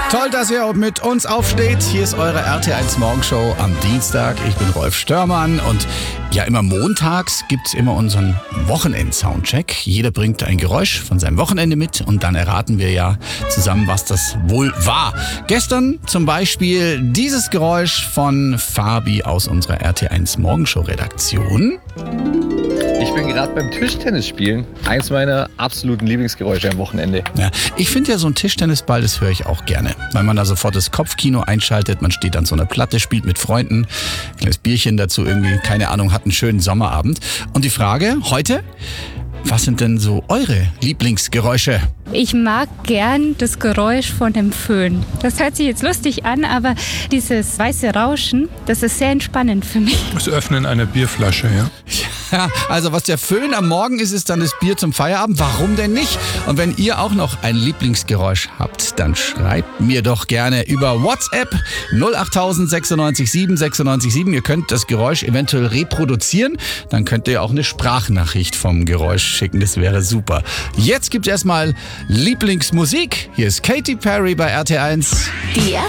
Toll, dass ihr mit uns aufsteht. Hier ist eure RT1 Morgenshow am Dienstag. Ich bin Rolf Störmann und ja, immer montags gibt's immer unseren Wochenend-Soundcheck. Jeder bringt ein Geräusch von seinem Wochenende mit und dann erraten wir ja zusammen, was das wohl war. Gestern zum Beispiel dieses Geräusch von Fabi aus unserer RT1 Morgenshow-Redaktion. Ich bin gerade beim Tischtennis spielen. Eins meiner absoluten Lieblingsgeräusche am Wochenende. Ja, ich finde ja so ein Tischtennisball, das höre ich auch gerne. Weil man da sofort das Kopfkino einschaltet, man steht an so einer Platte, spielt mit Freunden, ein kleines Bierchen dazu irgendwie, keine Ahnung, hat einen schönen Sommerabend. Und die Frage heute, was sind denn so eure Lieblingsgeräusche? Ich mag gern das Geräusch von dem Föhn. Das hört sich jetzt lustig an, aber dieses weiße Rauschen, das ist sehr entspannend für mich. Das Öffnen einer Bierflasche, ja. Ja, also was der Föhn am Morgen ist dann das Bier zum Feierabend. Warum denn nicht? Und wenn ihr auch noch ein Lieblingsgeräusch habt, dann schreibt mir doch gerne über WhatsApp 08000 96 7 96 7. Ihr könnt das Geräusch eventuell reproduzieren. Dann könnt ihr auch eine Sprachnachricht vom Geräusch schicken. Das wäre super. Jetzt gibt's erstmal Lieblingsmusik. Hier ist Katy Perry bei RT1. Die